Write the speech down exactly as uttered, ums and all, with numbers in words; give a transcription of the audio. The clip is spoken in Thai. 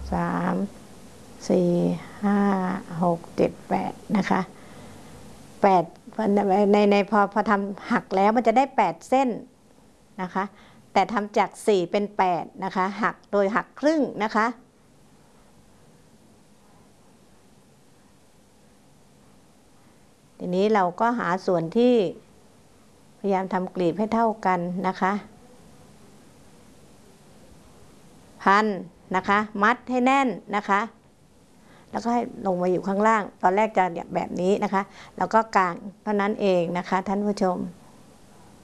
สาม สี่ ห้า หก เจ็ด แปดนะคะแปดในในพอพอทำหักแล้วมันจะได้แปดเส้นนะคะแต่ทำจากสี่เป็นแปดนะคะหักโดยหักครึ่งนะคะทีนี้เราก็หาส่วนที่พยายามทำกลีบให้เท่ากันนะคะพันนะคะมัดให้แน่นนะคะแล้วก็ให้ลงมาอยู่ข้างล่างตอนแรกจะแบบนี้นะคะแล้วก็กางเท่านั้นเองนะคะท่านผู้ชม